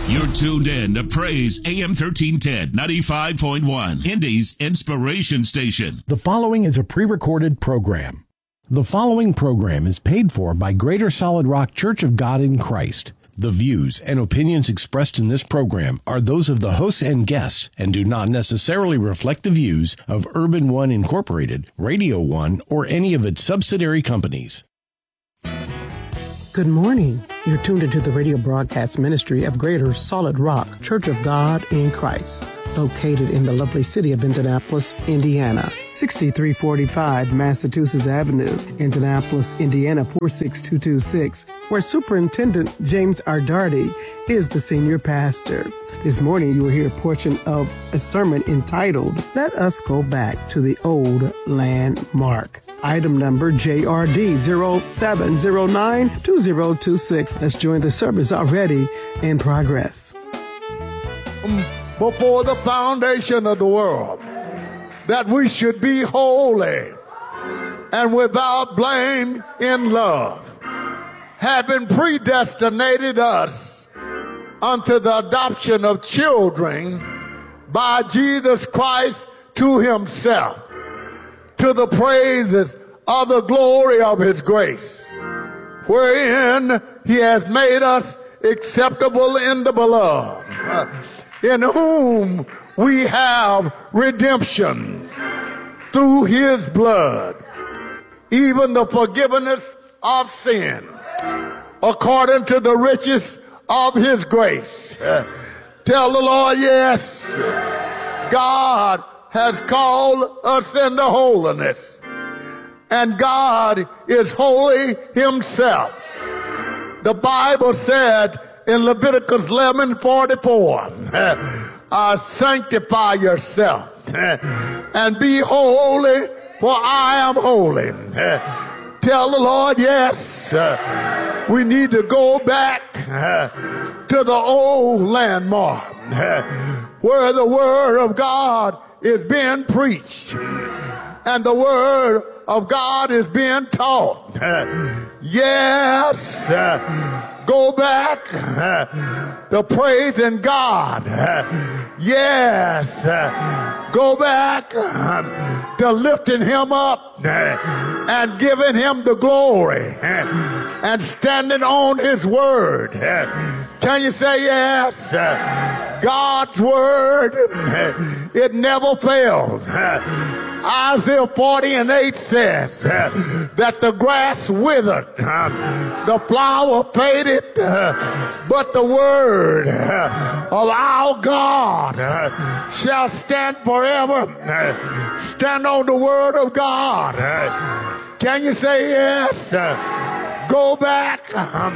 You're tuned in to Praise AM 1310, 95.1, Indy's Inspiration Station. The following is a pre-recorded program. The following program is paid for by Greater Solid Rock Church of God in Christ. The views and opinions expressed in this program are those of the hosts and guests and do not necessarily reflect the views of Urban One Incorporated, Radio One, or any of its subsidiary companies. Good morning. You're tuned into the radio broadcast ministry of Greater Solid Rock Church of God in Christ, located in the lovely city of Indianapolis, Indiana, 6345 Massachusetts Avenue, Indianapolis, Indiana 46226, where Superintendent James R. Darty is the senior pastor. This morning you will hear a portion of a sermon entitled, Let Us Go Back to the Old Landmark. Item number JRD 07092026. Let's join the service already in progress. Before the foundation of the world, that we should be holy and without blame in love, having predestinated us unto the adoption of children by Jesus Christ to himself, to the praises of the glory of his grace, wherein he has made us acceptable in the beloved, in whom we have redemption through his blood, even the forgiveness of sin, according to the riches of his grace. Tell the Lord, yes, God has called us into holiness, and God is holy himself. The Bible said in Leviticus 11:44, sanctify yourself and be holy, for I am holy. Tell the Lord, yes, we need to go back to the old landmark where the word of God is being preached and the word of God is being taught. Yes, go back to praising God. Yes, go back to lifting him up and giving him the glory and standing on his word. Can you say yes? God's word, it never fails. Isaiah 40:8 says that the grass withered, the flower faded, but the word of our God shall stand forever. Stand on the word of God. Can you say yes? Go back.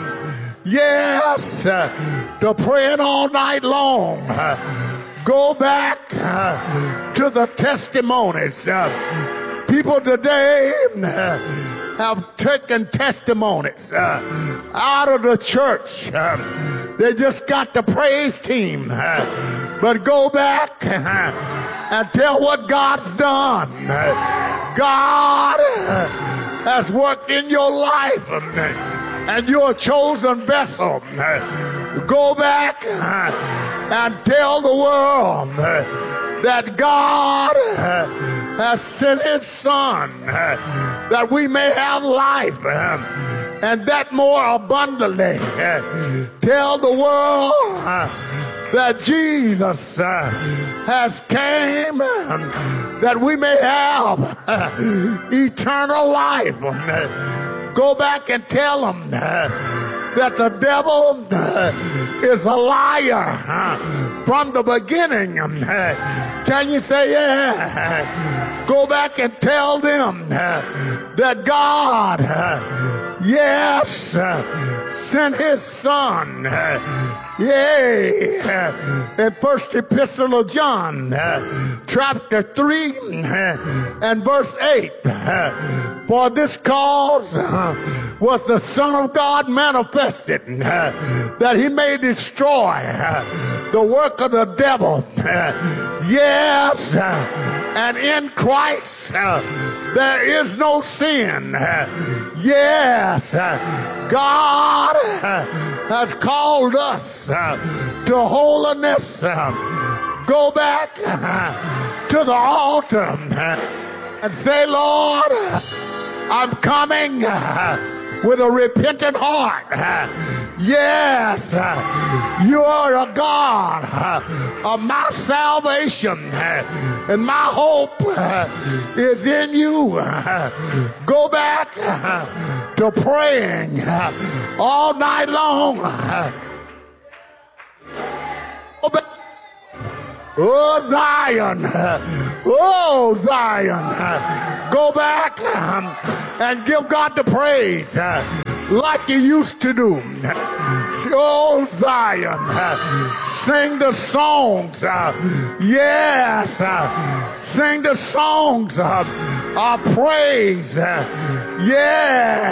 Yes, to praying all night long. Go back to the testimonies. People today have taken testimonies out of the church. They just got the praise team. But go back and tell what God's done. God has worked in your life, and you're a chosen vessel. Go back and tell the world that God has sent his son that we may have life and that more abundantly. Tell the world that Jesus has came that we may have eternal life. Go back and tell them that the devil is a liar from the beginning. Can you say yeah? Go back and tell them that God, yes, sent his son. Yea, in First Epistle of John, chapter 3 and verse 8. For this cause was the Son of God manifested, that he may destroy the work of the devil. Yes, and in Christ there is no sin. Yes, God has called us to holiness, go back to the altar and say, Lord, I'm coming with a repentant heart. Yes, you are a God of my salvation, and my hope is in you. Go back to praying all night long. Oh, Zion. Oh, Zion. Go back and give God the praise like you used to do. Oh, Zion. Sing the songs. Yes. Sing the songs of praise. Yeah.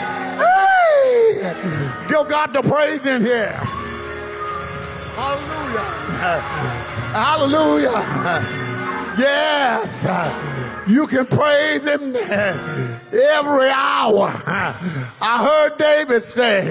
Hey. Give God the praise in here. Hallelujah. Hallelujah. Yes. You can praise him every hour. I heard David say,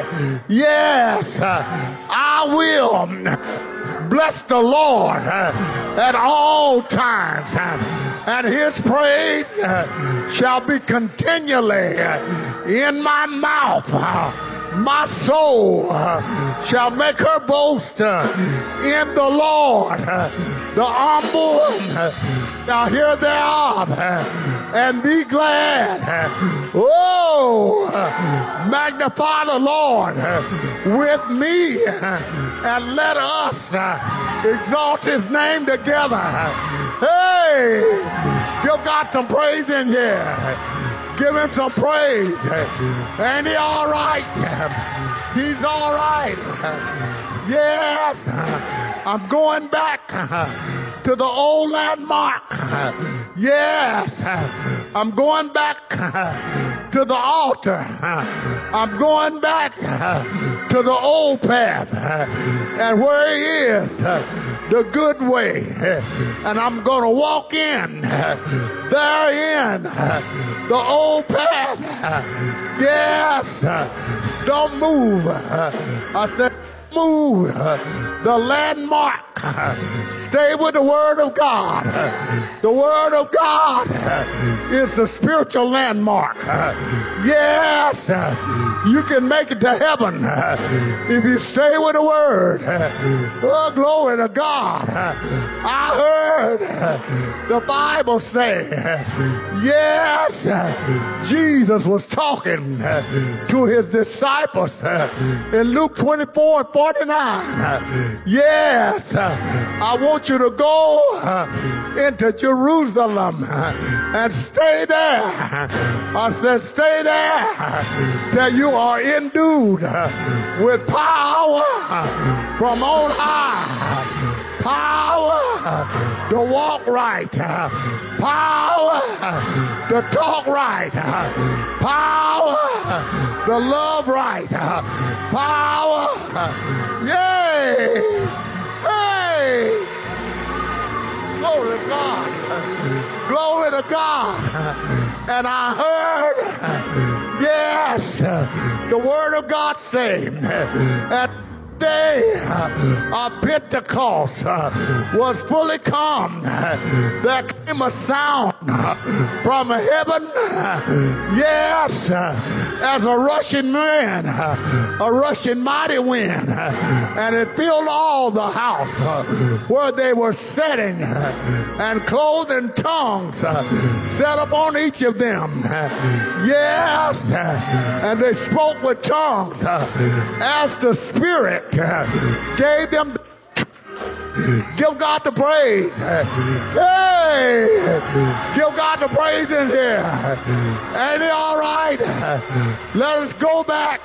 yes, I will bless the Lord at all times, and his praise shall be continually in my mouth. My soul shall make her boast in the Lord. The humble shall hear thereof and be glad. Oh, magnify the Lord with me, and let us exalt his name together. Hey, give God some praise in here. Give him some praise. Ain't he all right? He's all right. Yes. I'm going back to the old landmark. Yes. I'm going back to the altar. I'm going back to the old path. And where he is, the good way. And I'm going to walk in therein, the old path. Yes. Don't move. I said, move. The landmark. Stay with the Word of God. The Word of God is the spiritual landmark. Yes, you can make it to heaven if you stay with the Word. Oh, glory to God. I heard the Bible say, yes, Jesus was talking to his disciples in Luke 24:49. Yes, I want you to go into Jerusalem and stay there. I said, stay there till you are endued with power from on high. Power to walk right. Power to talk right. Power to love right. Power. Yay. Hey. Glory to God. Glory to God. And I heard, yes, the Word of God saying, at day of Pentecost was fully come. There came a sound from heaven, yes, as a rushing wind, a rushing mighty wind, and it filled all the house where they were sitting, and clothed in tongues set upon each of them. Yes, and they spoke with tongues as the Spirit gave them. Give God the praise. Hey, give God the praise in here. Ain't he all right? Let us go back.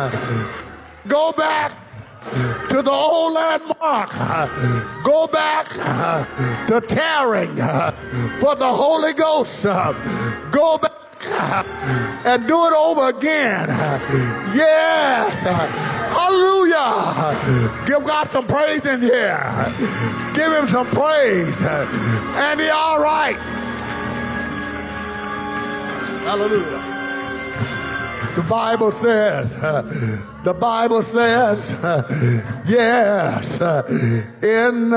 Go back to the old landmark. Go back to tearing for the Holy Ghost. Go back and do it over again. Yes. Hallelujah. Give God some praise in here. Give him some praise. And he all right. Hallelujah. The Bible says, yes, in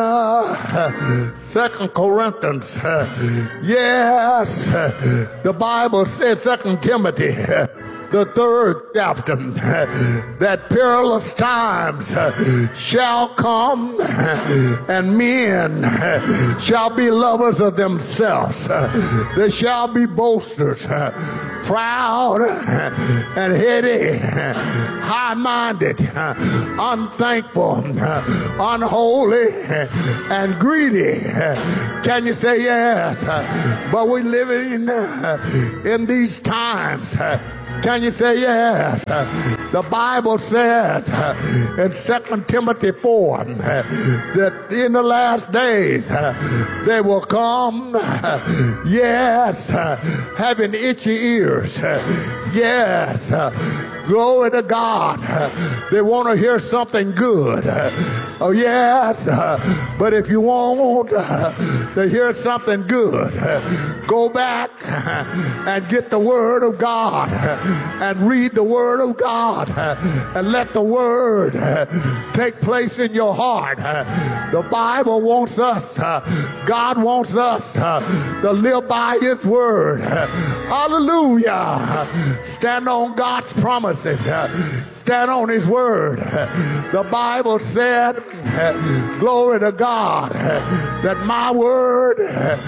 2 Corinthians, yes, the Bible says, 2 Timothy, the 3rd chapter, that perilous times shall come, and men shall be lovers of themselves. They shall be boasters, proud and heady, high-minded, unthankful, unholy, and greedy. Can you say yes? But we're living in these times. Can you say yes? The Bible says in 2 Timothy 4 that in the last days they will come, yes, having itchy ears. Yes, glory to God. They want to hear something good. Oh, yes, but if you want to hear something good, go back and get the Word of God and read the Word of God and let the Word take place in your heart. The Bible wants us, God wants us to live by His Word. Hallelujah. Stand on God's promises. Stand on His Word. The Bible said, glory to God, that my word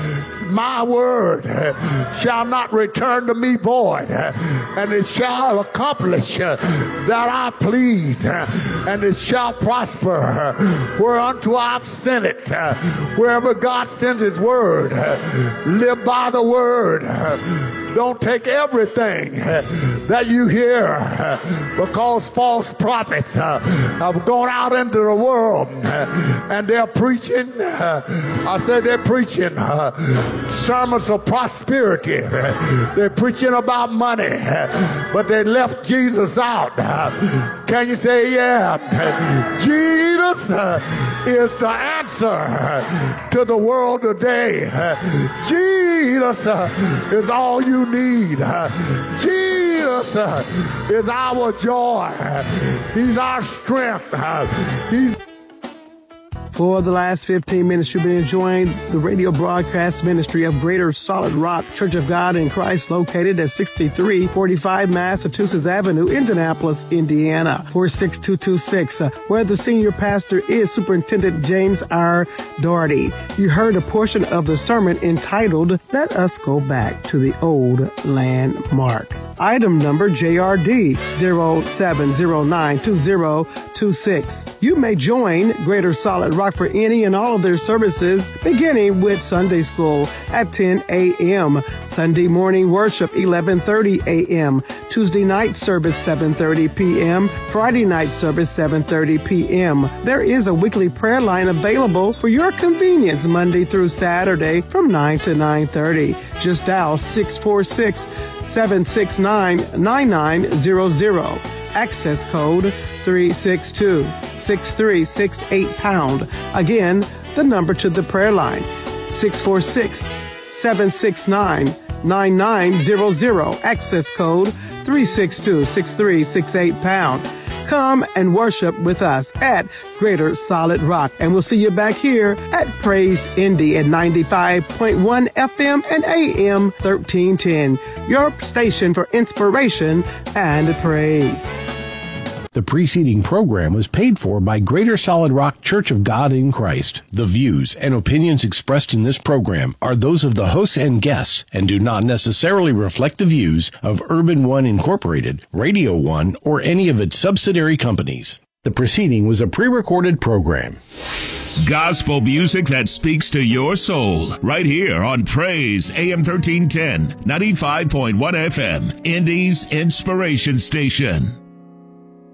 shall not return to me void, and it shall accomplish that I please, and it shall prosper whereunto I've sent it. Wherever God sends His Word, live by the Word. Don't take everything that you hear, because false prophets have gone out into the world and they're preaching, they're preaching sermons of prosperity. They're preaching about money, but they left Jesus out. Can you say, yeah? Jesus is the answer to the world today. Jesus is all you need. Jesus is our joy. He's our strength. For the last 15 minutes, you've been enjoying the radio broadcast ministry of Greater Solid Rock Church of God in Christ, located at 6345 Massachusetts Avenue, Indianapolis, Indiana, 46226, where the senior pastor is Superintendent James R. Doherty. You heard a portion of the sermon entitled, Let Us Go Back to the Old Landmark. Item number JRD 07092026. You may join Greater Solid Rock for any and all of their services, beginning with Sunday school at 10 a.m., Sunday morning worship 11:30 a.m., Tuesday night service 7:30 p.m., Friday night service 7:30 p.m. There is a weekly prayer line available for your convenience Monday through Saturday from 9 to 9:30. Just dial 646-769-9900. Access code 362-6368#. Again, the number to the prayer line, 646-769-9900. Access code 362-6368#. Come and worship with us at Greater Solid Rock. And we'll see you back here at Praise Indy at 95.1 FM and AM 1310. Your station for inspiration and praise. The preceding program was paid for by Greater Solid Rock Church of God in Christ. The views and opinions expressed in this program are those of the hosts and guests and do not necessarily reflect the views of Urban One Incorporated, Radio One, or any of its subsidiary companies. The preceding was a pre-recorded program. Gospel music that speaks to your soul, right here on Praise AM 1310, 95.1 FM, Indy's Inspiration Station.